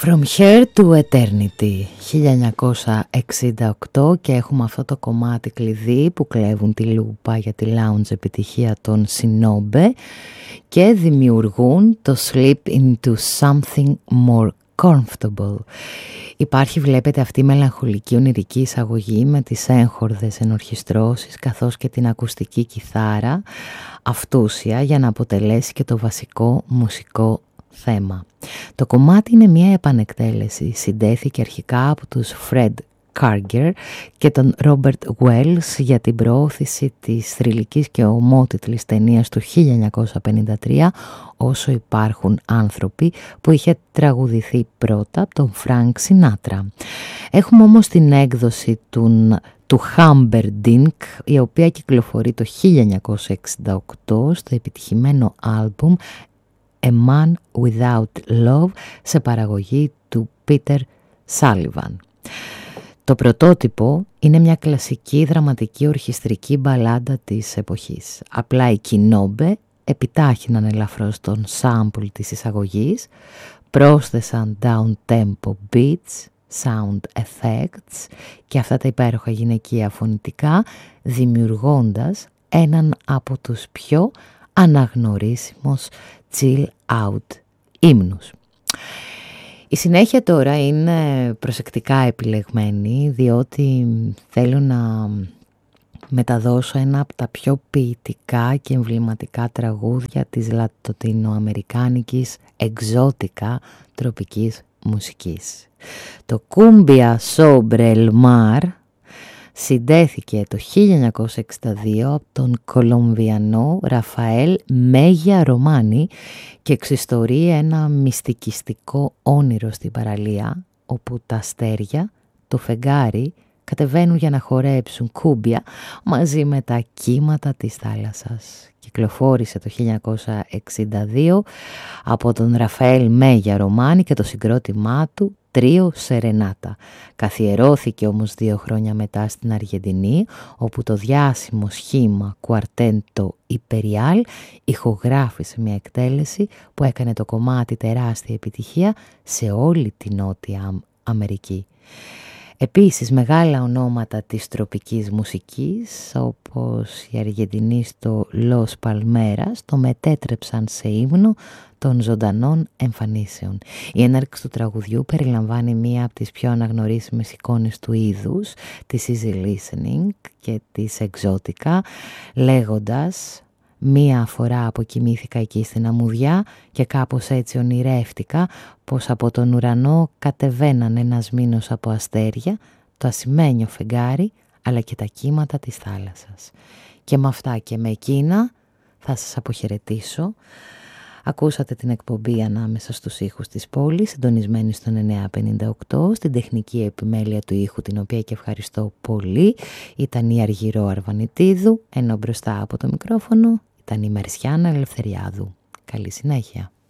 From Here to Eternity 1968 και έχουμε αυτό το κομμάτι κλειδί που κλέβουν τη λούπα για τη lounge επιτυχία των Sinobe και δημιουργούν το Slip into Something More Comfortable. Υπάρχει, βλέπετε, αυτή η μελαγχολική ονειρική εισαγωγή με τις έγχορδες ενορχιστρώσεις καθώς και την ακουστική κιθάρα αυτούσια για να αποτελέσει και το βασικό μουσικό θέμα. Το κομμάτι είναι μια επανεκτέλεση, συντέθηκε αρχικά από τους Fred Karger και τον Robert Wells για την προώθηση της θρυλικής και ομότιτλης ταινίας του 1953 «Όσο υπάρχουν άνθρωποι», που είχε τραγουδηθεί πρώτα από τον Frank Sinatra. Έχουμε όμως την έκδοση του Humperdinck, η οποία κυκλοφορεί το 1968 στο επιτυχημένο άλμπουμ A Man Without Love σε παραγωγή του Peter Sullivan. Το πρωτότυπο είναι μια κλασική δραματική ορχιστρική μπαλάντα της εποχής. Απλά οι Sinobe επιτάχυναν ελαφρώς τον sample της εισαγωγής, πρόσθεσαν down-tempo beats, sound effects και αυτά τα υπέροχα γυναικεία φωνητικά, δημιουργώντας έναν από τους πιο αναγνωρίσιμους chill out ύμνους. Η συνέχεια τώρα είναι προσεκτικά επιλεγμένη, διότι θέλω να μεταδώσω ένα από τα πιο ποιητικά και εμβληματικά τραγούδια της λατινοαμερικάνικης εξώτικα τροπικής μουσικής. Το Cumbia sobre el Mar συντέθηκε το 1962 από τον Κολομβιανό Ραφαέλ Μέγια Ρωμάνι και εξιστορεί ένα μυστικιστικό όνειρο στην παραλία, όπου τα αστέρια, το φεγγάρι, κατεβαίνουν για να χορέψουν κούμπια μαζί με τα κύματα της θάλασσας. Κυκλοφόρησε το 1962 από τον Ραφαέλ Μέγια Ρωμάνι και το συγκρότημά του Τρίο Σερενάτα. Καθιερώθηκε όμως 2 χρόνια μετά στην Αργεντινή, όπου το διάσημο σχήμα Κουαρτέντο Υπεριάλ ηχογράφησε μια εκτέλεση που έκανε το κομμάτι τεράστια επιτυχία σε όλη την Νότια Αμερική. Επίσης μεγάλα ονόματα της τροπικής μουσικής, όπως η Αργεντινή στο Los Palmeras, το μετέτρεψαν σε ύμνο των ζωντανών εμφανίσεων. Η έναρξη του τραγουδιού περιλαμβάνει μία από τις πιο αναγνωρίσιμες εικόνες του είδους, της easy listening και της εξώτικα, λέγοντας: «Μία φορά αποκοιμήθηκα εκεί στην αμμουδιά και κάπως έτσι ονειρεύτηκα πως από τον ουρανό κατεβαίναν ένας μήνος από αστέρια, το ασημένιο φεγγάρι αλλά και τα κύματα της θάλασσας». Και με αυτά και με εκείνα θα σας αποχαιρετήσω. Ακούσατε την εκπομπή Ανάμεσα στους ήχους της πόλης, συντονισμένη στον 958, στην τεχνική επιμέλεια του ήχου, την οποία και ευχαριστώ πολύ, ήταν η Αργυρό Αρβανιτίδου, ενώ μπροστά από το μικρόφωνο ήταν η Μερσιάνα Ελευθεριάδου. Καλή συνέχεια.